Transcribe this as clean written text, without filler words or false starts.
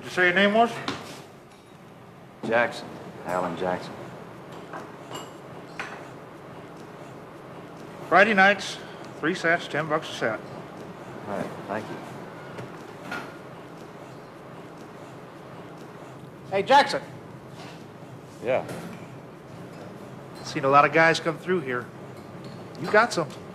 Did you say your name was? Jackson. Alan Jackson. Friday nights, 3 sets, $10 a set. All right, thank you. Hey, Jackson. Yeah. Seen a lot of guys come through here. You got something.